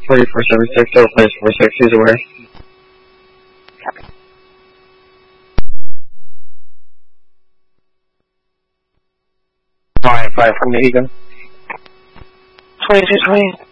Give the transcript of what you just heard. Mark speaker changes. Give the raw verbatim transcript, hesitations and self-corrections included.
Speaker 1: forty-four seventy-six, oh, place four six, he's aware.
Speaker 2: Copy.
Speaker 1: Alright, five from the Ego.
Speaker 2: twenty-two twenty,